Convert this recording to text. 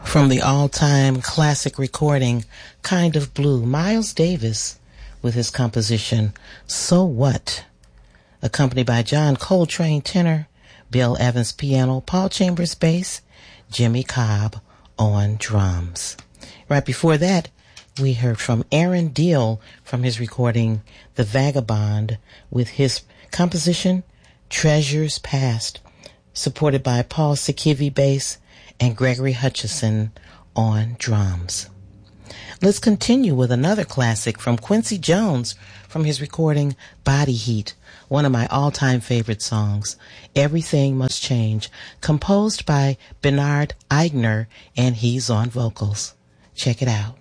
From the all-time classic recording, Kind of Blue, Miles Davis with his composition, So What? Accompanied by John Coltrane tenor, Bill Evans piano, Paul Chambers bass, Jimmy Cobb on drums. Right before that, we heard from Aaron Deal from his recording, The Vagabond, with his composition, Treasures Past, supported by Paul Sikivi bass and Gregory Hutchison on drums. Let's continue with another classic from Quincy Jones from his recording Body Heat, one of my all-time favorite songs, Everything Must Change, composed by Bernard Eigner, and he's on vocals. Check it out.